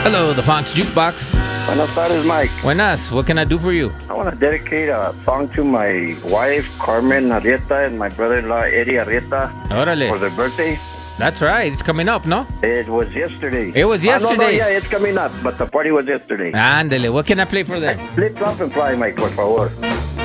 Hello, the Fox Jukebox. Buenas tardes, Mike. Buenas, what can I do for you? I want to dedicate a song to my wife, Carmen Arrieta, and my brother-in-law, Eddie Arrieta, for Órale. their birthday. That's right. It's coming up, no? It was yesterday. It was No, yesterday. yeah, it's coming up, but the party was yesterday. Ándele, what can I play for them? Flip, flop, and fly, Mike, por favor.